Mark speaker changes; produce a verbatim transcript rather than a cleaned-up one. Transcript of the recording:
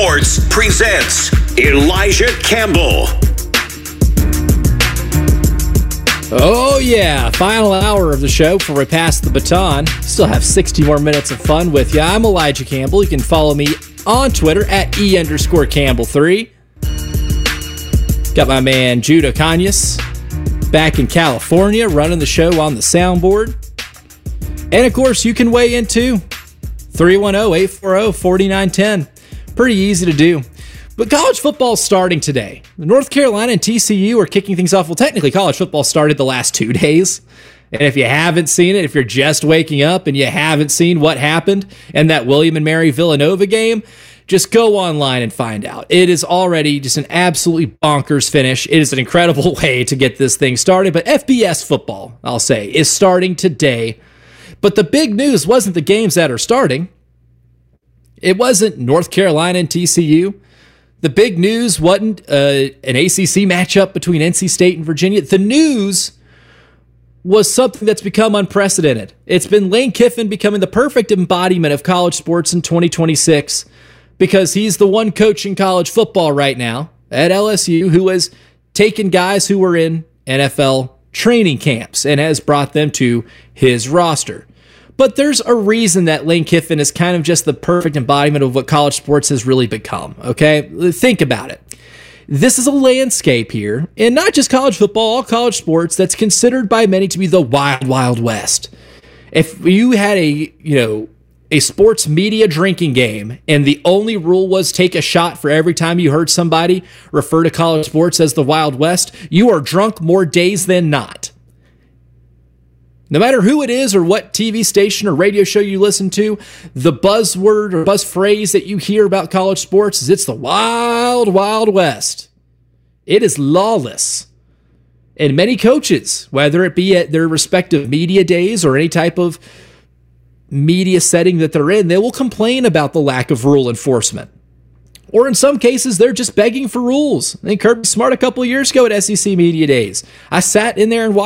Speaker 1: Sports presents Elijah Campbell.
Speaker 2: Oh yeah, final hour of the show before we pass the baton. Still have sixty more minutes of fun with you. I'm Elijah Campbell. You can follow me on Twitter at E underscore Campbell three. Got my man Judah Kanyas back in California running the show on the soundboard. And of course, you can weigh in too. three one zero, eight four zero, four nine one zero. Pretty easy to do. But college football is starting today. North Carolina and T C U are kicking things off. Well, technically, college football started the last two days. And if you haven't seen it, if you're just waking up and you haven't seen what happened in that William and Mary Villanova game, just go online and find out. It is already just an absolutely bonkers finish. It is an incredible way to get this thing started. But F B S football, I'll say, is starting today. But the big news wasn't the games that are starting. It wasn't North Carolina and T C U. The big news wasn't uh, an A C C matchup between N C State and Virginia. The news was something that's become unprecedented. It's been Lane Kiffin becoming the perfect embodiment of college sports in twenty twenty-six because he's the one coaching college football right now at L S U who has taken guys who were in N F L training camps and has brought them to his roster. But there's a reason that Lane Kiffin is kind of just the perfect embodiment of what college sports has really become, okay? Think about it. This is a landscape here, and not just college football, all college sports, that's considered by many to be the wild, wild west. If you had a, you know, a sports media drinking game, and the only rule was take a shot for every time you heard somebody refer to college sports as the Wild West, you are drunk more days than not. No matter who it is or what T V station or radio show you listen to, the buzzword or buzz phrase that you hear about college sports is it's the wild, wild west. It is lawless. And many coaches, whether it be at their respective media days or any type of media setting that they're in, they will complain about the lack of rule enforcement. Or in some cases, they're just begging for rules. I think Kirby Smart a couple of years ago at S E C Media Days. I sat in there and watched